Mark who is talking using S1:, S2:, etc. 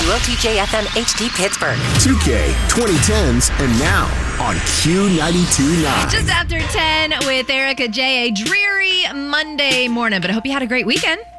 S1: WOTJ FM HD Pittsburgh.
S2: 2K 2010s and now on Q92.9.
S3: Just after 10 with Erica J. A dreary Monday morning, but I hope you had a great weekend.